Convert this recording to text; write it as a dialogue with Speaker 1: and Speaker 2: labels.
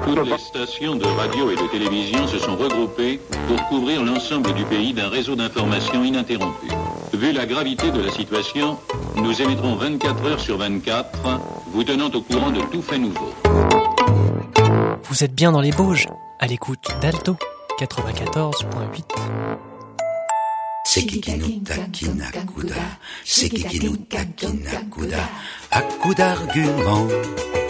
Speaker 1: Toutes les stations de radio et de télévision se sont regroupées pour couvrir l'ensemble du pays d'un réseau d'information ininterrompu. Vu la gravité de la situation, nous émettrons 24 heures sur 24, vous tenant au courant de tout fait nouveau.
Speaker 2: Vous êtes bien dans les Bauges, à l'écoute d'Alto 94.8.
Speaker 3: Sekikinu takin akuda, sekikinu takin akuda, akuda argument.